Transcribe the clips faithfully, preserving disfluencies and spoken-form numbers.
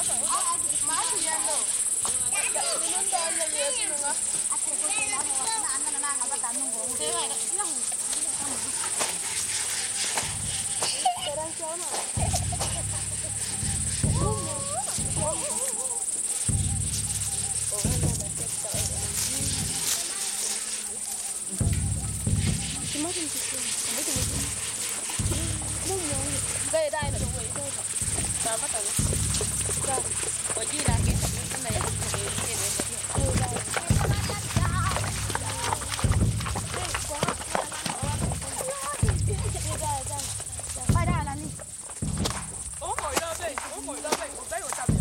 đây đây là đúng rồi thôi mà bắt đầu ra bởi vì là cái cái này cái cái Vai ra là đi. Ủa ngồi lên đi, ủa ngồi lên đi, một cái một trăm.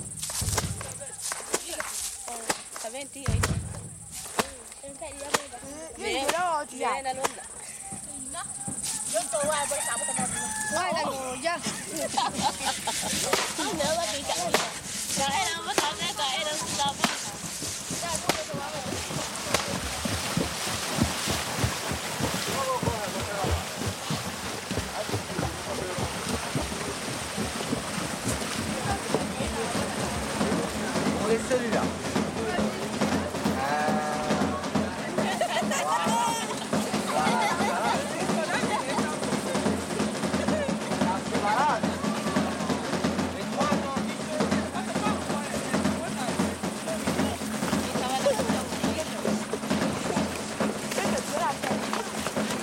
Ờ, bên tí ấy. Em chạy đi em đi. Về đó chị à. Nó luôn đó. Dân tôi ai bữa sáng bữa tao. Vai là ngồi chưa?